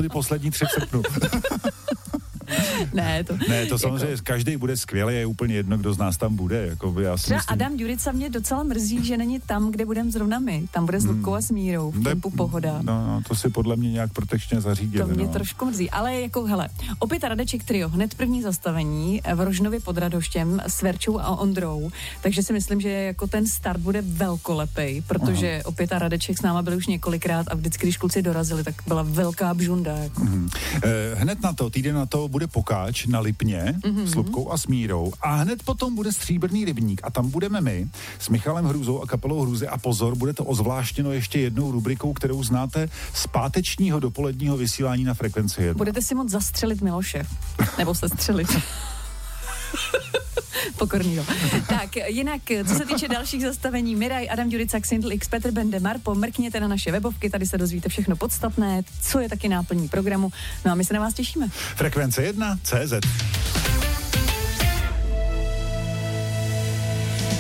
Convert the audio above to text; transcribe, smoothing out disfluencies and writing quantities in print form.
ty poslední 3 v srpnu. Ne, to samozřejmě, každý bude skvělý, je úplně jedno, kdo z nás tam bude. Jakoby, já si třeba myslím... Adam Ďurica mě docela mrzí, že není tam, kde budeme zrovna my. Tam bude s Lubkou a s Mírou v tempu Pohoda. No, to si podle mě nějak protečně zařídili. To mě trošku mrzí, ale jako hele, opět Radeček trio, hned první zastavení v Rožnově pod Radoštěm s Verčou a Ondrou, takže si myslím, že jako ten start bude velkolepej, protože opět a Radeček s náma byli už několikrát a vždycky, když kluci dorazili, tak byla velká bžunda. Jako. Hned na to, týden na to bude Pokáč na Lipně s Lubkou a s Mírou a hned potom bude Stříbrný rybník a tam budeme my s Michalem Hrůzou a kapelou Hrůzy a pozor, bude to ozvláštěno ještě jednou rubrikou, kterou znáte z pátečního dopoledního vysílání na Frekvenci 1. Budete si moct zastřelit Miloše. Nebo sestřelit. Pokornýho. Tak, jinak, co se týče dalších zastavení, Miraj, Adam Ďurica, Xindl X, Petr Bende, Marpo, mrkněte na naše webovky, tady se dozvíte všechno podstatné, co je taky náplní programu, no a my se na vás těšíme. Frekvence 1 CZ.